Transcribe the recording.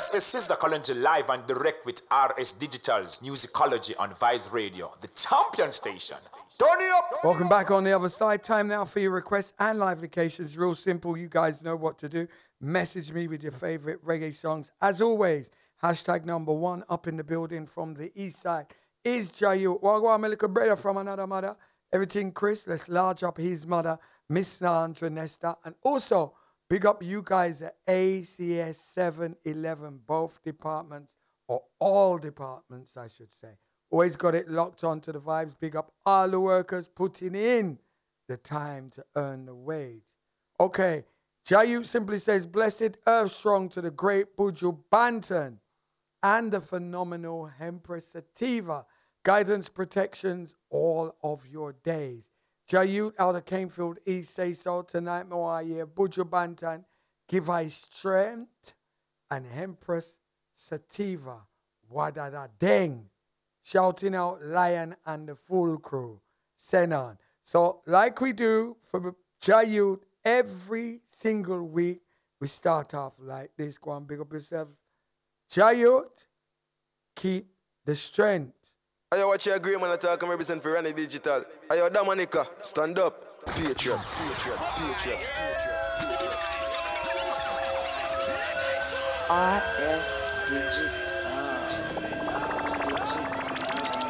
This is Sister Colonji live and direct with RS Digital's Musicology on Vibes Radio, the champion station. Turn it up! Welcome back on the other side. Time now for your requests and live locations. Real simple. You guys know what to do. Message me with your favorite reggae songs. As always, hashtag #1 up in the building from the east side is Jayu. Wagwan, my little brother from another mother. Everything Chris. Let's large up his mother, Miss Sandra Nesta. And also, big up you guys at ACS 711, both departments, or all departments, I should say. Always got it locked on to the vibes. Big up all the workers putting in the time to earn the wage. Okay, Jayu simply says, blessed earth strong to the great Buju Banton and the phenomenal Empress Sativa. Guidance, protections, all of your days. Jayut out of Canefield East say so tonight, more year. Buju Banton, give I strength, and Empress Sativa, wadada deng. Shouting out Lion and the full crew. Send on. So, like we do for Jayut every single week, we start off like this. Go and big up yourself. Jayut, keep the strength. Ayo, watch your agree, man. I talk and represent for Ranny Digital. Ayo, Dominica, stand up. Patriots. RS Digital.